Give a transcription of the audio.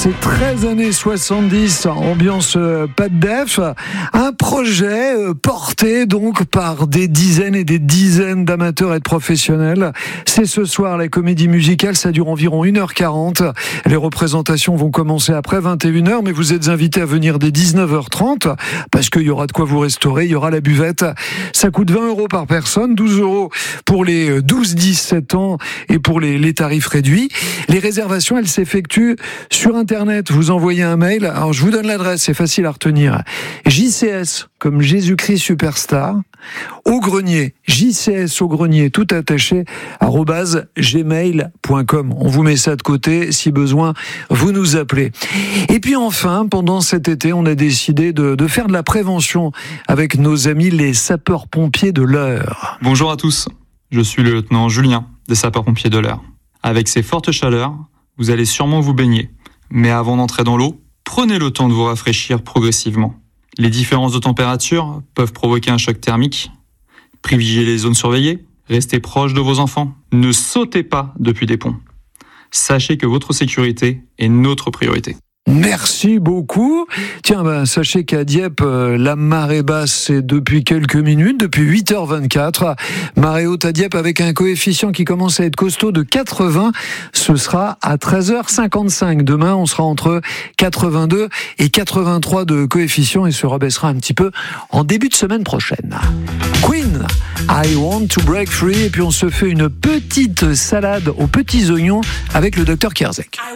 C'est 13 années 70, ambiance pas de def. Un projet porté donc par des dizaines et des dizaines d'amateurs et de professionnels. C'est ce soir la comédie musicale, ça dure environ 1h40. Les représentations vont commencer après 21h, mais vous êtes invités à venir dès 19h30 parce qu'il y aura de quoi vous restaurer, il y aura la buvette. Ça coûte 20 € par personne, 12 € pour les 12-17 ans et pour les tarifs réduits. Les réservations, elles s'effectuent sur Internet. Vous envoyez un mail. Alors, je vous donne l'adresse, c'est facile à retenir. JCS, comme Jésus-Christ Superstar, au grenier, JCS au grenier, tout attaché, @gmail.com. On vous met ça de côté. Si besoin, vous nous appelez. Et puis enfin, pendant cet été, on a décidé de faire de la prévention avec nos amis les sapeurs-pompiers de l'Eure. Bonjour à tous. Je suis le lieutenant Julien des sapeurs-pompiers de l'Eure. Avec ces fortes chaleurs, vous allez sûrement vous baigner. Mais avant d'entrer dans l'eau, prenez le temps de vous rafraîchir progressivement. Les différences de température peuvent provoquer un choc thermique. Privilégiez les zones surveillées. Restez proche de vos enfants. Ne sautez pas depuis des ponts. Sachez que votre sécurité est notre priorité. Merci beaucoup. Tiens, sachez qu'à Dieppe, la marée basse, c'est depuis quelques minutes, depuis 8h24. Marée haute à Dieppe avec un coefficient qui commence à être costaud de 80. Ce sera à 13h55. Demain, on sera entre 82 et 83 de coefficient et se rebaissera un petit peu en début de semaine prochaine. Queen, I Want to Break Free. Et puis on se fait une petite salade aux petits oignons avec le Dr Kierzek.